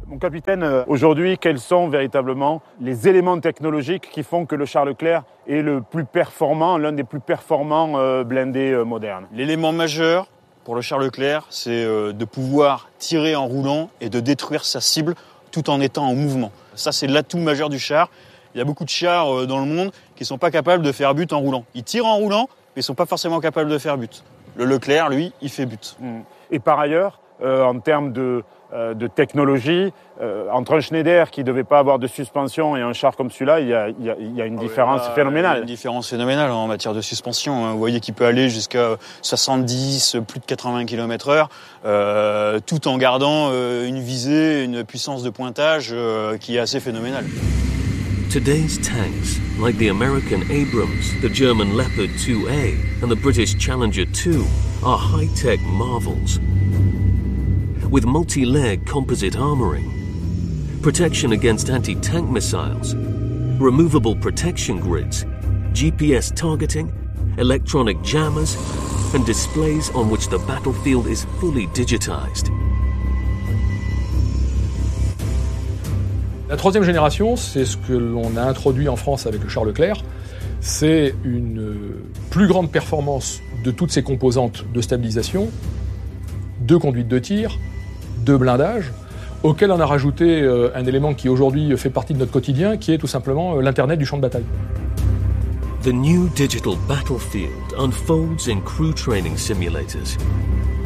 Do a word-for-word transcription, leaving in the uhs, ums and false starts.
Mon capitaine, aujourd'hui, quels sont véritablement les éléments technologiques qui font que le Charles Leclerc est le plus performant, l'un des plus performants euh, blindés euh, modernes? L'élément majeur pour le Charles Leclerc, c'est euh, de pouvoir tirer en roulant et de détruire sa cible tout en étant en mouvement. Ça, c'est l'atout majeur du char. Il y a beaucoup de chars euh, dans le monde qui ne sont pas capables de faire but en roulant. Ils tirent en roulant, mais ils ne sont pas forcément capables de faire but. Le Leclerc, lui, il fait but. Et par ailleurs, euh, en termes de, euh, de technologie, euh, entre un Schneider qui ne devait pas avoir de suspension et un char comme celui-là, il y a, il y a, il y a une différence ah, phénoménale. Il y a une différence phénoménale en matière de suspension. Vous voyez qu'il peut aller jusqu'à soixante-dix, plus de quatre-vingts kilomètres heure, euh, tout en gardant euh, une visée, une puissance de pointage euh, qui est assez phénoménale. Today's tanks, like the American Abrams, the German Leopard two A, and the British Challenger two, are high-tech marvels. With multi-layered composite armoring, protection against anti-tank missiles, removable protection grids, G P S targeting, electronic jammers, and displays on which the battlefield is fully digitized. La troisième génération, c'est ce que l'on a introduit en France avec le Charles Leclerc. C'est une plus grande performance de toutes ces composantes de stabilisation, de conduite de tir, de blindage, auquel on a rajouté un élément qui aujourd'hui fait partie de notre quotidien, qui est tout simplement l'Internet du champ de bataille. The new digital battlefield unfolds in crew training simulators,